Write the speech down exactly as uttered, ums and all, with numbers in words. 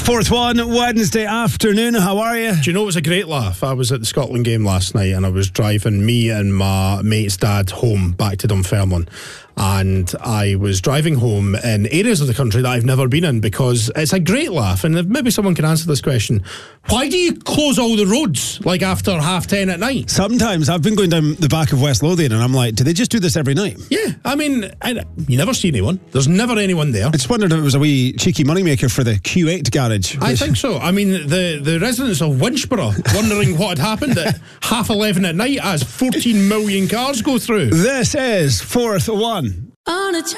Fourth one, Wednesday afternoon. How are you? Do you know it was a great laugh? I was at the Scotland game last night and I was driving me and my mate's dad home back to Dunfermline. And I was driving home in areas of the country that I've never been in because it's a great laugh. And maybe someone can answer this question. Why do you close all the roads like after half ten at night? Sometimes I've been going down the back of West Lothian and I'm like, do they just do this every night? Yeah, I mean, I, you never see anyone. There's never anyone there. I just wondered if it was a wee cheeky moneymaker for the Q eight garage. I think so. I mean, the, the residents of Winchborough wondering what had happened at half eleven at night as fourteen million cars go through. This is Fourth One. On a